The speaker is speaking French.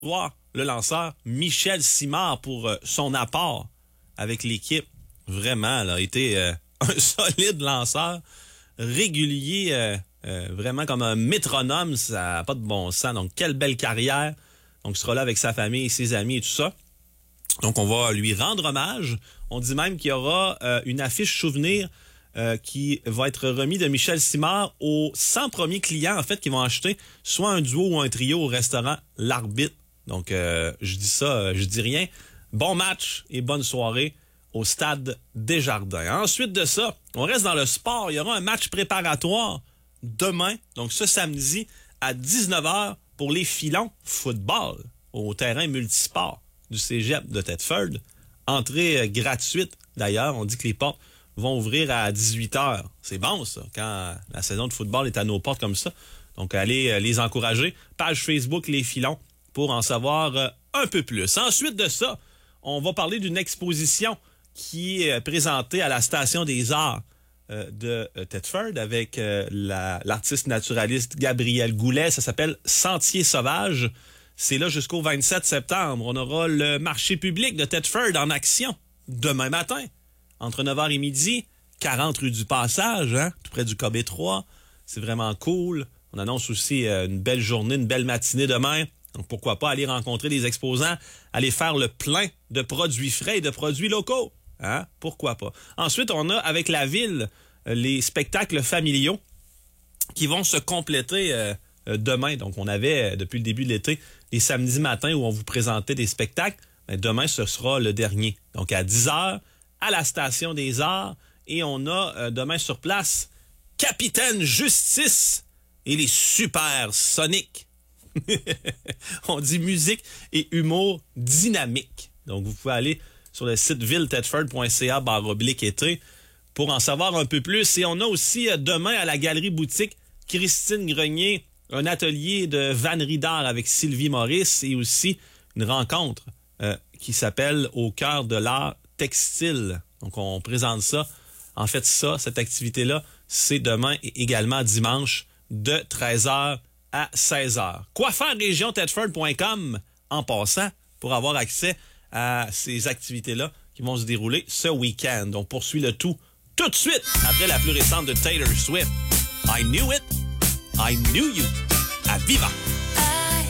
voir le lanceur Michel Simard pour son apport avec l'équipe. Vraiment, là, a été un solide lanceur, régulier, vraiment comme un métronome, ça n'a pas de bon sens. Donc, quelle belle carrière. Donc, il sera là avec sa famille, ses amis et tout ça. Donc, on va lui rendre hommage. On dit même qu'il y aura une affiche souvenir qui va être remis de Michel Simard aux 100 premiers clients, en fait, qui vont acheter soit un duo ou un trio au restaurant L'Arbitre. Donc, je dis ça, je dis rien. Bon match et bonne soirée au Stade Desjardins. Ensuite de ça, on reste dans le sport. Il y aura un match préparatoire demain, donc ce samedi, à 19h pour les filons football au terrain multisport du cégep de Thetford. Entrée gratuite, d'ailleurs. On dit que les portes vont ouvrir à 18h. C'est bon, ça, quand la saison de football est à nos portes comme ça. Donc, allez les encourager. Page Facebook Les Filons pour en savoir un peu plus. Ensuite de ça, on va parler d'une exposition qui est présentée à la Station des Arts de Thetford avec l'artiste naturaliste Gabriel Goulet. Ça s'appelle Sentier sauvage. C'est là jusqu'au 27 septembre. On aura le marché public de Thetford en action demain matin, entre 9h et midi, 40 rue du Passage, hein, tout près du KB3. C'est vraiment cool. On annonce aussi une belle journée, une belle matinée demain. Donc, pourquoi pas aller rencontrer des exposants, aller faire le plein de produits frais et de produits locaux. Hein? Pourquoi pas? Ensuite, on a avec la ville les spectacles familiaux qui vont se compléter demain. Donc, on avait, depuis le début de l'été, les samedis matins où on vous présentait des spectacles. Mais demain, ce sera le dernier. Donc, à 10h, à la Station des Arts. Et on a demain sur place Capitaine Justice et les Super Sonics. On dit musique et humour dynamique. Donc, vous pouvez aller sur le site villethetford.ca/été pour en savoir un peu plus. Et on a aussi demain à la Galerie Boutique Christine Grenier un atelier de vannerie d'art avec Sylvie Maurice et aussi une rencontre qui s'appelle Au cœur de l'art textile. Donc, on présente ça. En fait, cette activité-là, c'est demain et également dimanche de 13h à 16h. Quoiffeurregionthetford.com en passant pour avoir accès à ces activités-là qui vont se dérouler ce week-end. On poursuit le tout de suite après la plus récente de Taylor Swift. I knew it, I knew you. À Viva!